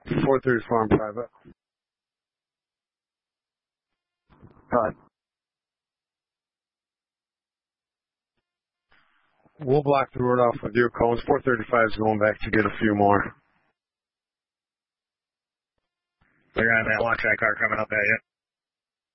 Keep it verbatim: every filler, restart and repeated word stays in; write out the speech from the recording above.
four thirty-four on private. Cut. We'll block the road off with your cones. four thirty-five is going back to get a few more. They're on that one track car coming up at you.